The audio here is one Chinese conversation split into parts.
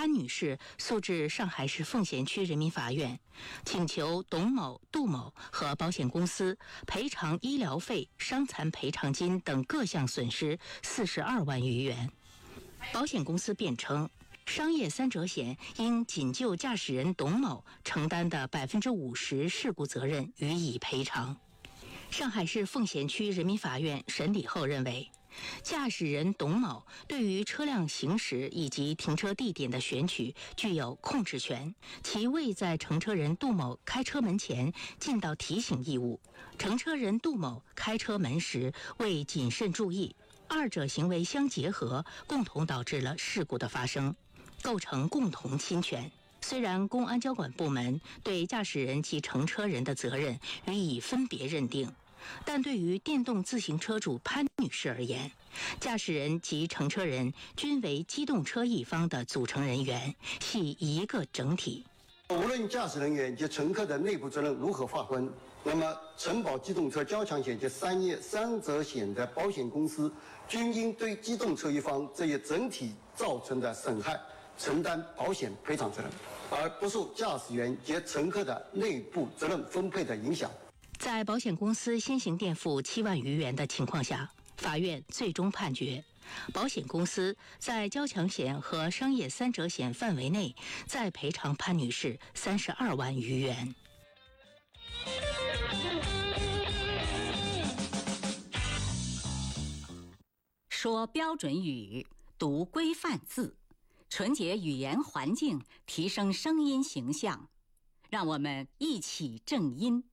潘女士诉至上海市奉贤区人民法院，请求董某、杜某和保险公司赔偿医疗费、伤残赔偿金等各项损失42万余元。保险公司辩称，商业三者险应仅就驾驶人董某承担的50%事故责任予以赔偿。上海市奉贤区人民法院审理后认为，驾驶人董某对于车辆行驶以及停车地点的选取具有控制权，其未在乘车人杜某开车门前尽到提醒义务，乘车人杜某开车门时未谨慎注意，二者行为相结合，共同导致了事故的发生，构成共同侵权。虽然公安交管部门对驾驶人及乘车人的责任予以分别认定，但对于电动自行车主潘女士而言，驾驶人及乘车人均为机动车一方的组成人员，系一个整体。 无论驾驶人员及乘客的内部责任如何划分，那么承保机动车交强险及商业三者险的保险公司均应对机动车一方这一整体造成的损害承担保险赔偿责任，而不受驾驶员及乘客的内部责任分配的影响。 在保险公司先行垫付7万余元的情况下，法院最终判决，保险公司在交强险和商业三者险范围内再赔偿潘女士32万余元。 说标准语，读规范字，纯洁语言环境，提升声音形象。让我们一起正音。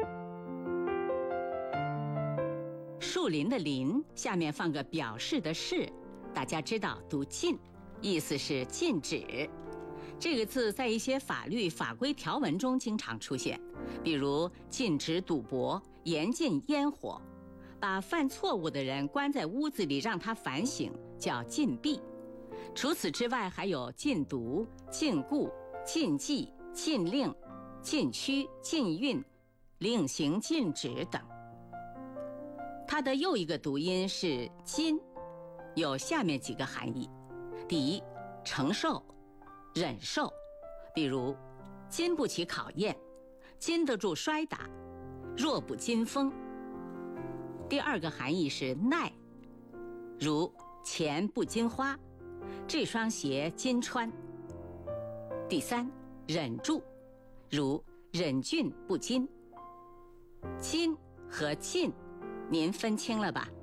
树林的林下面放个表示的示，大家知道读禁，意思是禁止。这个字在一些法律法规条文中经常出现，比如禁止赌博、严禁烟火，把犯错误的人关在屋子里让他反省，叫禁闭。除此之外，还有禁毒、禁锢、禁忌、禁令、禁区、禁运、令行禁止等。它的又一个读音是禁，有下面几个含义：第一，承受、忍受，比如经不起考验，经得住摔打，弱不禁风。第二个含义是耐，如钱不经花，这双鞋经穿。第三，忍住，如忍俊不禁。禁和禁您分清了吧？